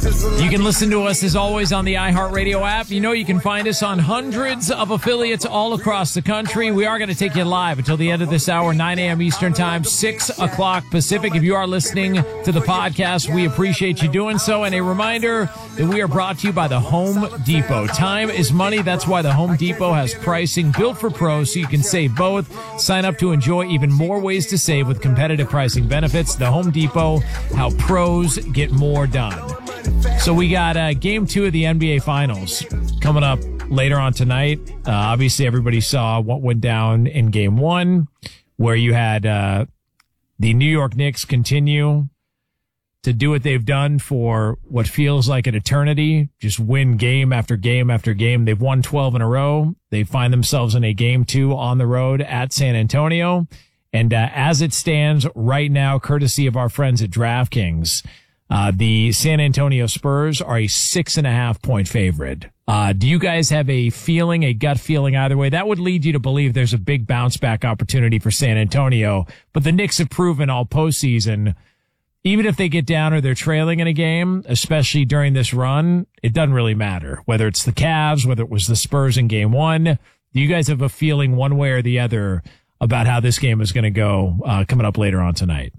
You can listen to us as always on the iHeartRadio app. You know you can find us on hundreds of affiliates all across the country. We are going to take you live until the end of this hour, 9 a.m. Eastern Time, 6 o'clock Pacific. If you are listening to the podcast, we appreciate you doing so. And a reminder that we are brought to you by the Home Depot. Time is money. That's why the Home Depot has pricing built for pros so you can save both. Sign up to enjoy even more ways to save with competitive pricing benefits. The Home Depot, how pros get more done. So we got game 2 of the NBA Finals coming up later on tonight. Obviously, everybody saw what went down in game 1, where you had the New York Knicks continue to do what they've done for what feels like an eternity, just win game after game after game. They've won 12 in a row. They find themselves in a game 2 on the road at San Antonio. And as it stands right now, courtesy of our friends at DraftKings, the San Antonio Spurs are a 6.5 point favorite. Do you guys have a gut feeling either way? That would lead you to believe there's a big bounce back opportunity for San Antonio. But the Knicks have proven all postseason, even if they get down or they're trailing in a game, especially during this run, it doesn't really matter. Whether it's the Cavs, whether it was the Spurs in game 1, do you guys have a feeling one way or the other about how this game is going to go coming up later on tonight?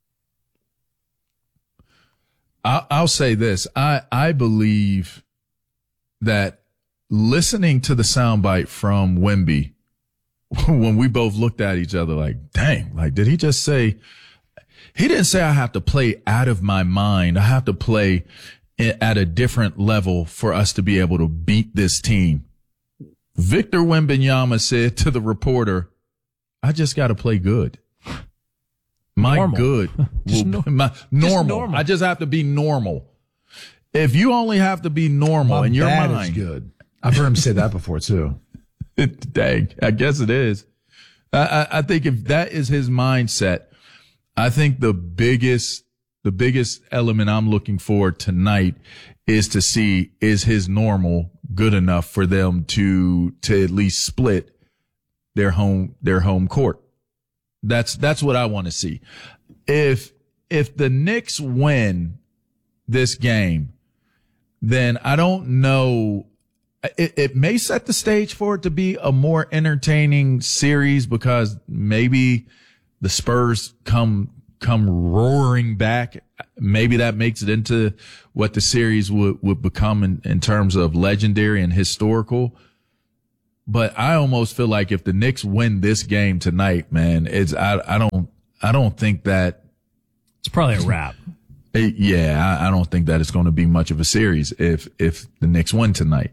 I'll say this. I believe that listening to the soundbite from Wemby, when we both looked at each other like, dang, like, did he just say, he didn't say I have to play out of my mind. I have to play at a different level for us to be able to beat this team. Victor Wembanyama said to the reporter, I just got to play good. Normal. Normal. I just have to be normal. If you only have to be normal in your mind. Is good. I've heard him say that before too. Dang, I guess it is. I think if that is his mindset, I think the biggest element I'm looking for tonight is to see, is his normal good enough for them to at least split their home court. That's what I want to see. If the Knicks win this game, then I don't know. It may set the stage for it to be a more entertaining series because maybe the Spurs come roaring back. Maybe that makes it into what the series would become in terms of legendary and historical. But I almost feel like if the Knicks win this game tonight, man, I don't think that it's probably a wrap. I don't think that it's going to be much of a series if the Knicks win tonight.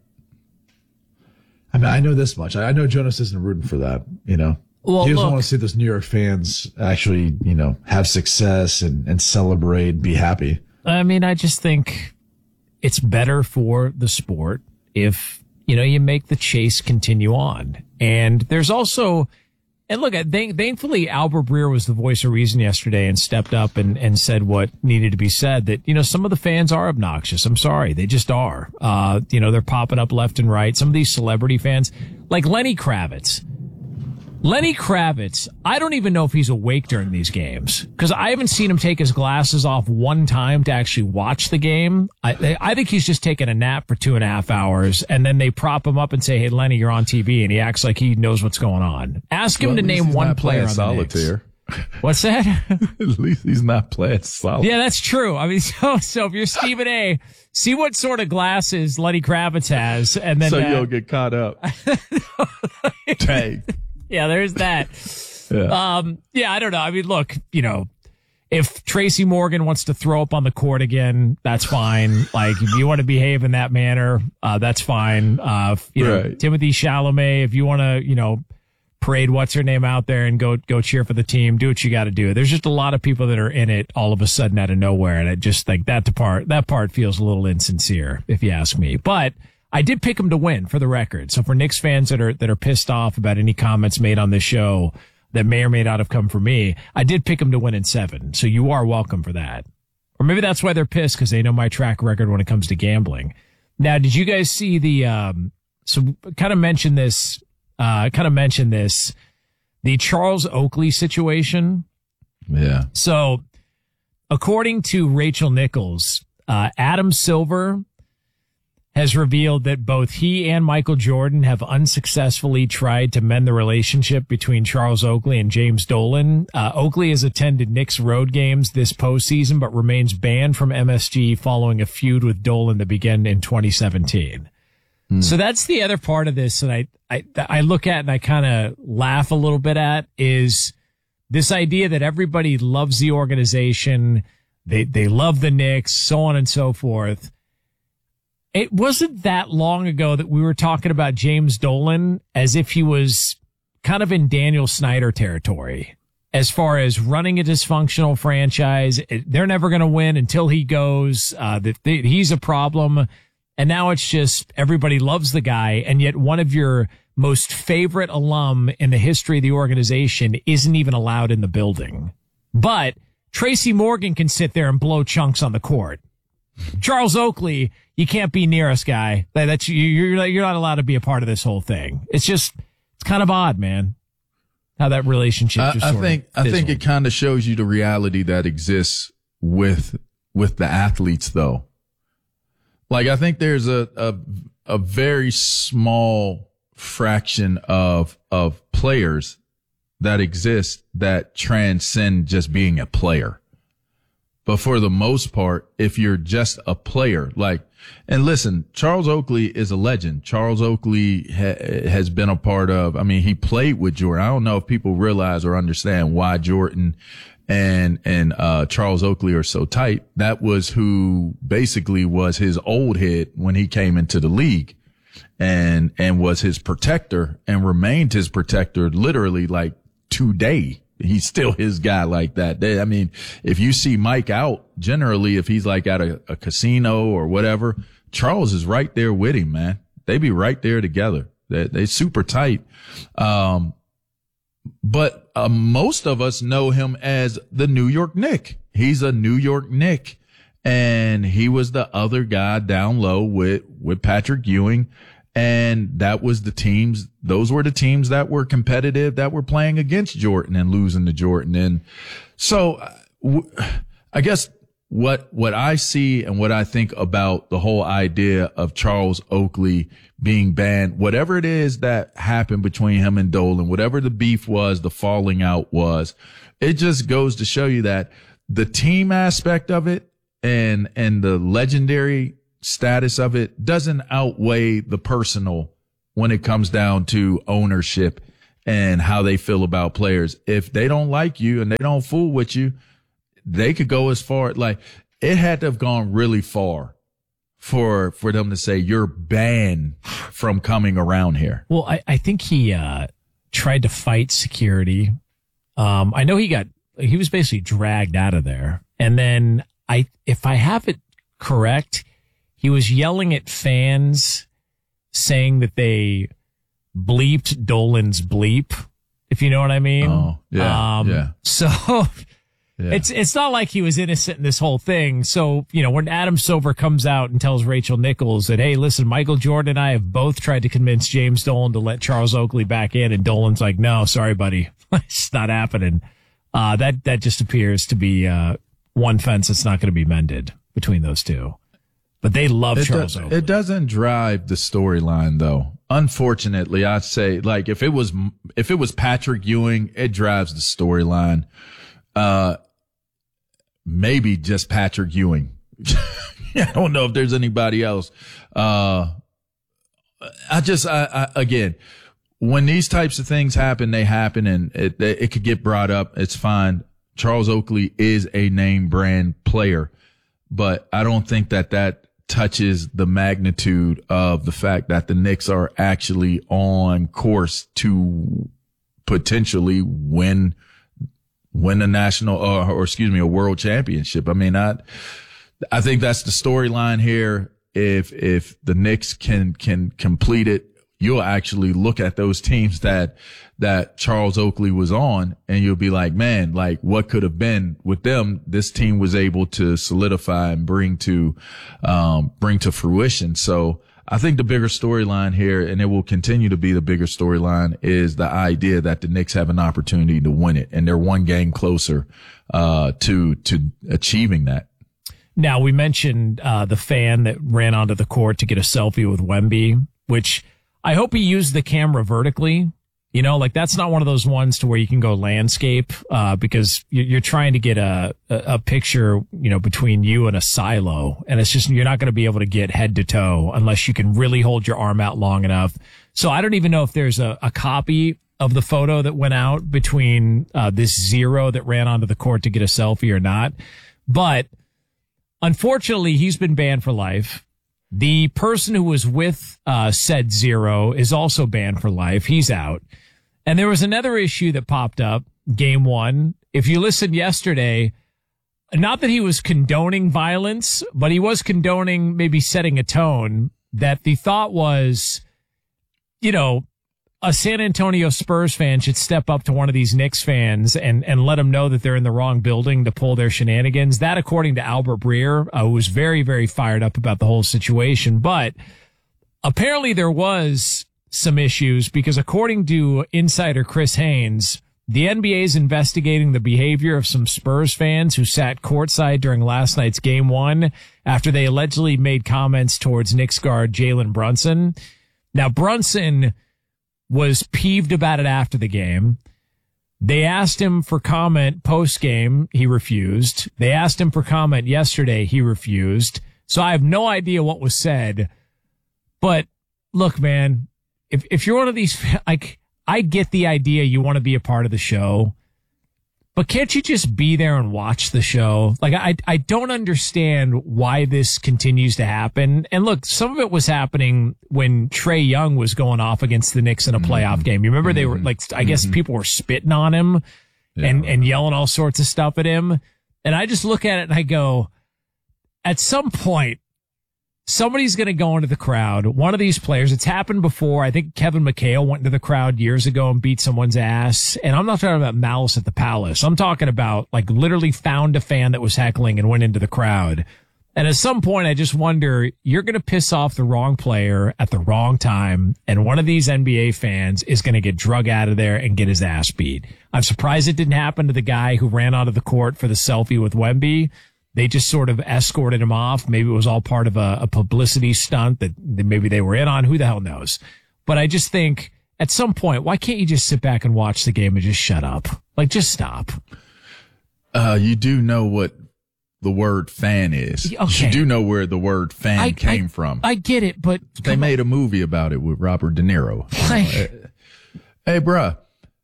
I mean, I know this much. I know Jonas isn't rooting for that, you know. Well, he doesn't want to see those New York fans actually, you know, have success and celebrate, be happy. I mean, I just think it's better for the sport if, you know, you make the chase continue on. And there's also, and look, thankfully Albert Breer was the voice of reason yesterday and stepped up and said what needed to be said, that, you know, some of the fans are obnoxious. I'm sorry. They just are. You know, they're popping up left and right. Some of these celebrity fans, like Lenny Kravitz, I don't even know if he's awake during these games because I haven't seen him take his glasses off one time to actually watch the game. I think he's just taking a nap for 2.5 hours and then they prop him up and say, hey, Lenny, you're on TV. And he acts like he knows what's going on. Ask him to name one player on the solitaire. Knicks. What's that? At least he's not playing solitaire. Yeah, that's true. I mean, so if you're Stephen A., see what sort of glasses Lenny Kravitz has. And then so you'll get caught up. Dang. Yeah, there's that. I don't know. I mean, look, you know, if Tracy Morgan wants to throw up on the court again, that's fine. Like, if you want to behave in that manner, that's fine. You know, Timothy Chalamet, if you want to, you know, parade what's her name out there and go cheer for the team, do what you got to do. There's just a lot of people that are in it all of a sudden out of nowhere, and I just think that part feels a little insincere, if you ask me. But I did pick them to win, for the record. So for Knicks fans that are pissed off about any comments made on this show that may or may not have come from me, I did pick them to win in 7. So you are welcome for that. Or maybe that's why they're pissed, because they know my track record when it comes to gambling. Now, did you guys see so kind of mention this, the Charles Oakley situation? Yeah. So according to Rachel Nichols, Adam Silver has revealed that both he and Michael Jordan have unsuccessfully tried to mend the relationship between Charles Oakley and James Dolan. Oakley has attended Knicks road games this postseason, but remains banned from MSG following a feud with Dolan that began in 2017. So that's the other part of this that I look at and I kind of laugh a little bit at, is this idea that everybody loves the organization, they love the Knicks, so on and so forth. It wasn't that long ago that we were talking about James Dolan as if he was kind of in Daniel Snyder territory as far as running a dysfunctional franchise. They're never going to win until he goes. He's a problem. And now it's just everybody loves the guy. And yet one of your most favorite alum in the history of the organization isn't even allowed in the building. But Tracy Morgan can sit there and blow chunks on the court. Charles Oakley, you can't be near us, guy. You're not allowed to be a part of this whole thing. It's kind of odd, man, how that relationship. I think it kind of shows you the reality that exists with the athletes, though. Like, I think there's a very small fraction of players that exist that transcend just being a player. But for the most part, if you're just a player, and listen, Charles Oakley is a legend. Charles Oakley has been a part of, he played with Jordan. I don't know if people realize or understand why Jordan and Charles Oakley are so tight. That was who basically was his old head when he came into the league and was his protector and remained his protector literally today. He's still his guy like that. If you see Mike out, generally, if he's at a casino or whatever, Charles is right there with him, man. They be right there together. They super tight. But most of us know him as the New York Knick. He's a New York Knick, and he was the other guy down low with Patrick Ewing. And that was those were the teams that were competitive, that were playing against Jordan and losing to Jordan. And so I guess what I see and what I think about the whole idea of Charles Oakley being banned, whatever it is that happened between him and Dolan, whatever the beef was, the falling out was, it just goes to show you that the team aspect of it and the legendary status of it doesn't outweigh the personal when it comes down to ownership and how they feel about players. If they don't like you and they don't fool with you, they could go as far, it had to have gone really far for them to say you're banned from coming around here. Well, I think he tried to fight security. I know he was basically dragged out of there. And then if I have it correct, he was yelling at fans, saying that they bleeped Dolan's bleep, if you know what I mean. Oh, yeah. Yeah. So yeah. It's not like he was innocent in this whole thing. So, when Adam Silver comes out and tells Rachel Nichols that, hey, listen, Michael Jordan and I have both tried to convince James Dolan to let Charles Oakley back in, and Dolan's like, no, sorry, buddy. It's not happening. That just appears to be one fence that's not going to be mended between those two. But they love Charles Oakley. It doesn't drive the storyline, though. Unfortunately, I'd say, if it was Patrick Ewing, it drives the storyline. Maybe just Patrick Ewing. I don't know if there's anybody else. Again, when these types of things happen, they happen, and it could get brought up. It's fine. Charles Oakley is a name brand player, but I don't think that touches the magnitude of the fact that the Knicks are actually on course to potentially win a national or a world championship. I think that's the storyline here. If the Knicks can complete it, you'll actually look at those teams that Charles Oakley was on, and you'll be like, man, what could have been with them? This team was able to solidify and bring to fruition. So I think the bigger storyline here, and it will continue to be the bigger storyline, is the idea that the Knicks have an opportunity to win it, and they're one game closer to achieving that. Now, we mentioned the fan that ran onto the court to get a selfie with Wemby, which I hope he used the camera vertically. You know, like that's not one of those ones to where you can go landscape, because you're trying to get a picture, you know, between you and a silo. And it's just, you're not going to be able to get head to toe unless you can really hold your arm out long enough. So I don't even know if there's a copy of the photo that went out between this zero that ran onto the court to get a selfie or not. But unfortunately, he's been banned for life. The person who was with said zero is also banned for life. He's out. And there was another issue that popped up, game one. If you listened yesterday, not that he was condoning violence, but he was condoning maybe setting a tone, that the thought was, you know, a San Antonio Spurs fan should step up to one of these Knicks fans and let them know that they're in the wrong building to pull their shenanigans. That, according to Albert Breer, who was very, very fired up about the whole situation. But apparently there was some issues because, according to insider Chris Haynes, the NBA is investigating the behavior of some Spurs fans who sat courtside during last night's game one after they allegedly made comments towards Knicks guard Jalen Brunson. Now, Brunson was peeved about it after the game. They asked him for comment post-game. He refused. They asked him for comment yesterday. He refused. So I have no idea what was said. But look, man, if you're one of these, like, I get the idea you want to be a part of the show, but can't you just be there and watch the show? Like, I don't understand why this continues to happen. And look, some of it was happening when Trae Young was going off against the Knicks in a playoff game. You remember they were like, I guess people were spitting on him and yelling all sorts of stuff at him. And I just look at it and I go, at some point, somebody's going to go into the crowd. One of these players, it's happened before. I think Kevin McHale went into the crowd years ago and beat someone's ass. And I'm not talking about malice at the palace. I'm talking about like literally found a fan that was heckling and went into the crowd. And at some point, I just wonder, you're going to piss off the wrong player at the wrong time. And one of these NBA fans is going to get drug out of there and get his ass beat. I'm surprised it didn't happen to the guy who ran onto the court for the selfie with Wemby. They just sort of escorted him off. Maybe it was all part of a publicity stunt that maybe they were in on. Who the hell knows? But I just think at some point, why can't you just sit back and watch the game and just shut up? Like, just stop. You do know what the word fan is. Okay. You do know where the word fan came from. I get it, but they made a movie about it with Robert De Niro. Hey, bruh,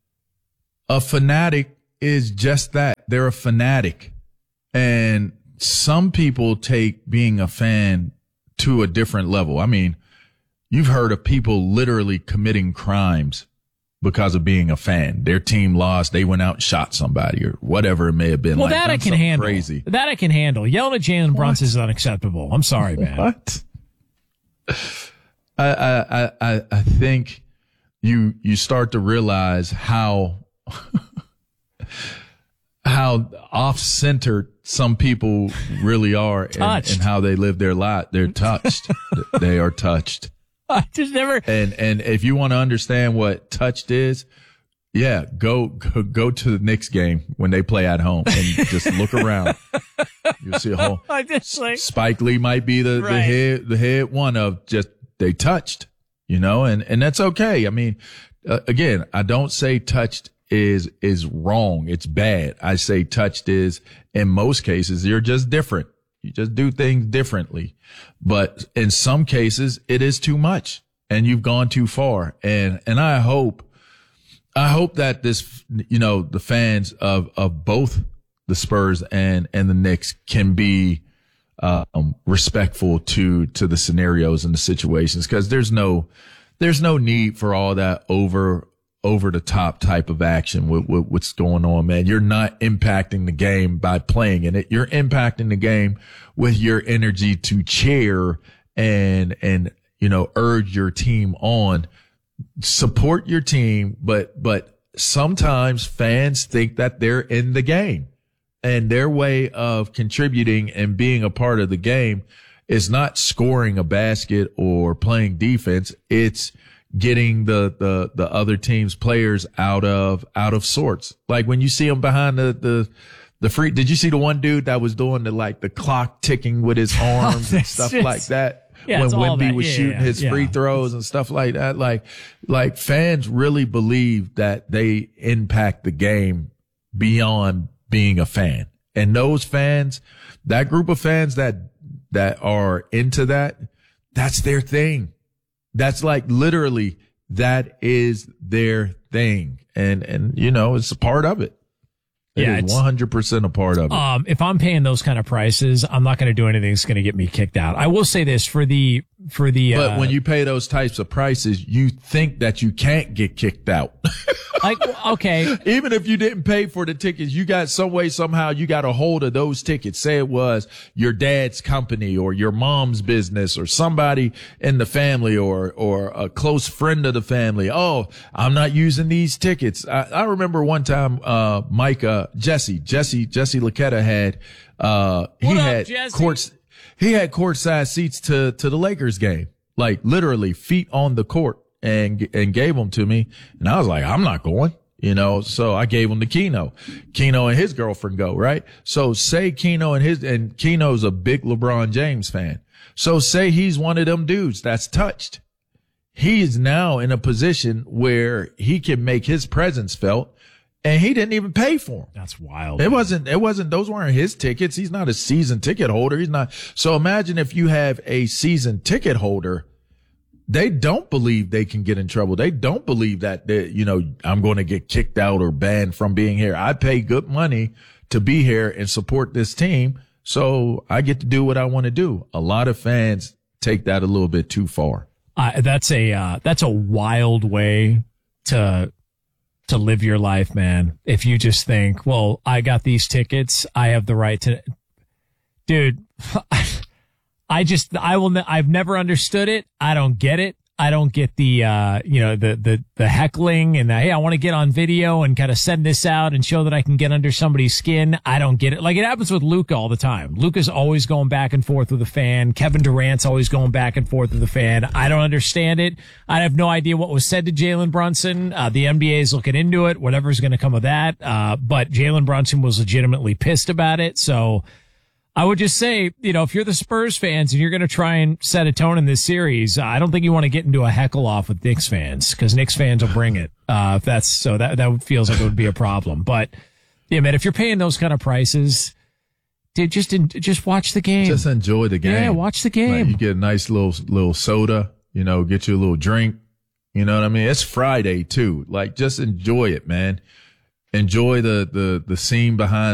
a fanatic is just that. They're a fanatic. And some people take being a fan to a different level. I mean, you've heard of people literally committing crimes because of being a fan. Their team lost. They went out and shot somebody or whatever it may have been. Well, like, that I can handle. Crazy. That I can handle. Yelling at Jalen Brunson is unacceptable. I'm sorry, man. What? I think you start to realize how off-centered some people really are and how they live their life. They're touched. They are touched. I just never. And if you want to understand what touched is, yeah, go to the Knicks game when they play at home and just look around. You'll see a whole. I just like Spike Lee might be the head one of just they touched, you know, and that's okay. I mean, again, I don't say touched is wrong. It's bad. I say touched is, in most cases, you're just different. You just do things differently. But in some cases, it is too much and you've gone too far. And I hope that this, you know, the fans of both the Spurs and the Knicks can be, respectful to the scenarios and the situations. Cause there's no need for all that over the top type of action with what's going on, man. You're not impacting the game by playing in it. You're impacting the game with your energy to cheer and, you know, urge your team on, support your team. But sometimes fans think that they're in the game and their way of contributing and being a part of the game is not scoring a basket or playing defense. It's getting the other team's players out of sorts. Like when you see them behind the Did you see the one dude that was doing the clock ticking with his arms and stuff like that? Yeah, when Wemby was shooting his free throws and stuff like that. Like fans really believe that they impact the game beyond being a fan. And those fans, that group of fans that are into that, that's their thing. That's literally, that is their thing. And it's a part of it. It's 100% a part of it. If I'm paying those kind of prices, I'm not going to do anything that's going to get me kicked out. I will say this but when you pay those types of prices, you think that you can't get kicked out. Okay. Even if you didn't pay for the tickets, you got some way, somehow you got a hold of those tickets. Say it was your dad's company or your mom's business or somebody in the family or a close friend of the family. Oh, I'm not using these tickets. I remember one time, Jesse Laquetta had, he had courtside seats to the Lakers game, literally feet on the court, and gave them to me. And I was like, I'm not going, so I gave them to Keno. Keno and his girlfriend go, right? So say Keno and Keno's a big LeBron James fan. So say he's one of them dudes that's touched. He is now in a position where he can make his presence felt. And he didn't even pay for them. That's wild. It wasn't, those weren't his tickets. He's not a season ticket holder. He's not. So imagine if you have a season ticket holder, they don't believe they can get in trouble. They don't believe that, I'm going to get kicked out or banned from being here. I pay good money to be here and support this team. So I get to do what I want to do. A lot of fans take that a little bit too far. That's a wild way to live your life, man. If you just think, well, I got these tickets, I have the right to, dude, I've never understood it. I don't get it. I don't get the heckling and hey, I want to get on video and kind of send this out and show that I can get under somebody's skin. I don't get it. It happens with Luka all the time. Luka's always going back and forth with a fan. Kevin Durant's always going back and forth with a fan. I don't understand it. I have no idea what was said to Jalen Brunson. The NBA is looking into it, whatever's going to come of that. But Jalen Brunson was legitimately pissed about it. So I would just say, if you're the Spurs fans and you're going to try and set a tone in this series, I don't think you want to get into a heckle off with Knicks fans, because Knicks fans will bring it. If that's so, that feels like it would be a problem. But yeah, man, if you're paying those kind of prices, dude, just watch the game. Just enjoy the game. Yeah, watch the game. You get a nice little soda, get you a little drink. You know what I mean? It's Friday too. Just enjoy it, man. Enjoy the scene behind